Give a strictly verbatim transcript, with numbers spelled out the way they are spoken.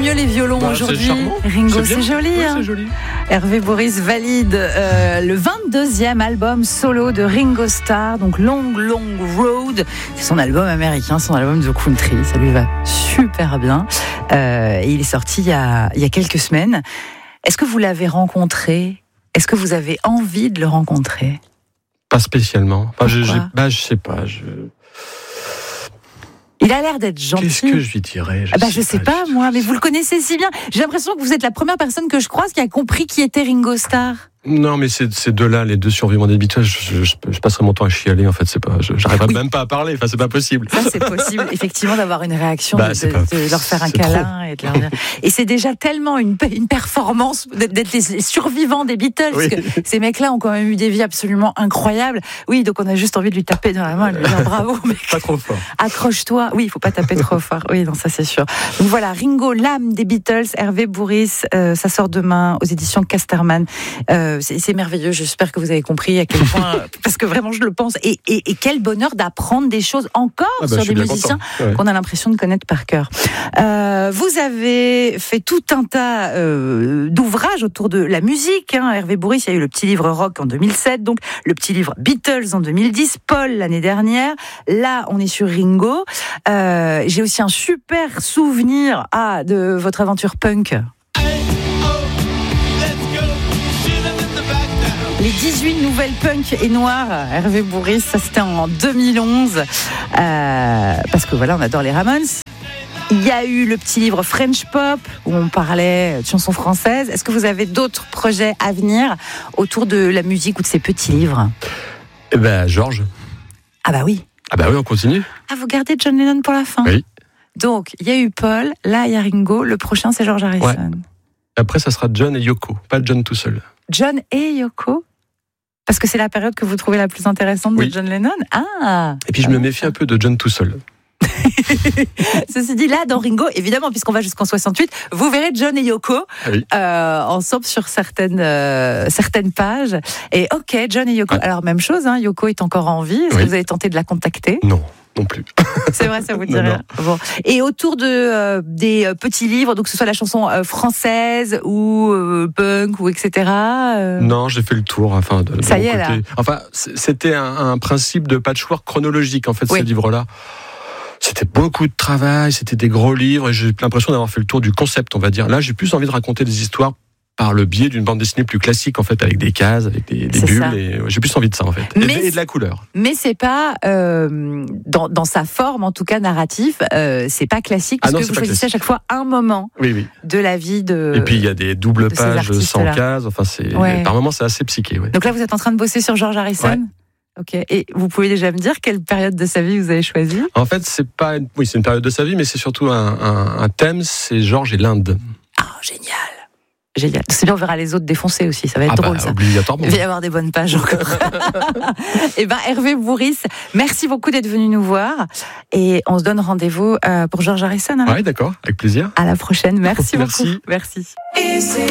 mieux les violons bah, aujourd'hui. Ringo, c'est, c'est joli. Ouais, hein. c'est joli. Hervé Bourris valide euh, le vingt-deuxième album solo de Ringo Starr, donc Long Long Road. C'est son album américain, son album de country. Ça lui va super bien. Euh, et il est sorti il y a, il y a quelques semaines. Est-ce que vous l'avez rencontré ? Est-ce que vous avez envie de le rencontrer ? Pas spécialement. Enfin, je, Pourquoi ? bah, je sais pas. Je... Il a l'air d'être gentil. Qu'est-ce que je lui dirais ? Je ah bah, sais je sais pas, pas, moi, mais vous le connaissez si bien. J'ai l'impression que vous êtes la première personne que je croise qui a compris qui était Ringo Starr. Non, mais ces, ces deux-là, les deux survivants des Beatles, je, je, je passerai mon temps à chialer. En fait, c'est pas, je, j'arriverai oui. même pas à parler. Enfin, c'est pas possible. Ça, c'est possible, effectivement, d'avoir une réaction, bah, de, de, pas, de leur faire un câlin et de leur dire. Et c'est déjà tellement une, une performance d'être les survivants des Beatles, oui. parce que ces mecs-là ont quand même eu des vies absolument incroyables. Oui, donc on a juste envie de lui taper dans la main, de lui dire bravo, mec. Pas trop fort. Accroche-toi. Oui, il faut pas taper trop fort. Oui, non, ça c'est sûr. Donc voilà, Ringo, l'âme des Beatles, Hervé Bourris, euh, ça sort demain aux éditions Casterman. Euh, c'est, c'est merveilleux. J'espère que vous avez compris à quel point, parce que vraiment je le pense, et, et, et quel bonheur d'apprendre des choses encore ah bah, sur des musiciens ouais. qu'on a l'impression de connaître par cœur. Euh, vous avez fait tout un tas euh, d'ouvrages autour de la musique. Hein. Hervé Bourris, il y a eu le petit livre rock en deux mille sept, donc le petit livre Beatles en deux mille dix, Paul l'année dernière. Là, on est sur Ringo. Euh, j'ai aussi un super souvenir ah, de votre aventure punk. Les dix-huit nouvelles punk et noires, Hervé Bourris, ça c'était en deux mille onze, euh, parce que voilà, on adore les Ramones. Il y a eu le petit livre French Pop, où on parlait de chansons françaises. Est-ce que vous avez d'autres projets à venir autour de la musique ou de ces petits livres ? Eh ben, Georges. Ah bah oui. Ah bah oui, on continue. Ah, vous gardez John Lennon pour la fin ? Oui. Donc, il y a eu Paul, là il y a Ringo, le prochain c'est George Harrison. Ouais. Après, ça sera John et Yoko, pas John tout seul. John et Yoko ? Parce que c'est la période que vous trouvez la plus intéressante oui. de John Lennon ? Ah. Et puis je me méfie un peu de John tout seul. Ceci dit, là, dans Ringo, évidemment, puisqu'on va jusqu'en soixante-huit, vous verrez John et Yoko oui. euh, ensemble sur certaines, euh, certaines pages. Et ok, John et Yoko. Ouais. Alors, même chose, hein, Yoko est encore en vie. Est-ce oui. que vous avez tenté de la contacter ? Non. Non plus. C'est vrai, ça vous dit rien. Bon. Et autour de euh, des euh, petits livres, donc que ce soit la chanson euh, française ou euh, punk ou et cetera. Euh... Non, j'ai fait le tour. Enfin, de, de ça mon y est côté. là. Enfin, c'était un, un principe de patchwork chronologique en fait oui. ces livres-là. C'était beaucoup de travail, c'était des gros livres et j'ai l'impression d'avoir fait le tour du concept, on va dire. Là, j'ai plus envie de raconter des histoires par le biais d'une bande dessinée plus classique en fait, avec des cases, avec des, des bulles. Et, ouais, j'ai plus envie de ça en fait, mais et, et de la couleur. Mais c'est pas euh, dans, dans sa forme, en tout cas narratif, euh, c'est pas classique parce ah non, que vous choisissez classique. À chaque fois un moment oui, oui. de la vie de. Et puis il y a des doubles pages sans cases. Enfin, c'est ouais. par moments c'est assez psyché. Ouais. Donc là, vous êtes en train de bosser sur George Harrison. Ouais. Ok. Et vous pouvez déjà me dire quelle période de sa vie vous avez choisi ? En fait, c'est pas, une... oui, c'est une période de sa vie, mais c'est surtout un, un, un thème. C'est George et l'Inde. Ah, oh, génial. Génial. C'est bien, on verra les autres défoncer aussi. Ça va être ah drôle, bah, ça. Obligatoirement. Il va y avoir des bonnes pages encore. Eh ben, Hervé Bourris, merci beaucoup d'être venu nous voir. Et on se donne rendez-vous pour George Harrison. Hein. Oui, d'accord. Avec plaisir. À la prochaine. Merci, merci. beaucoup. Merci.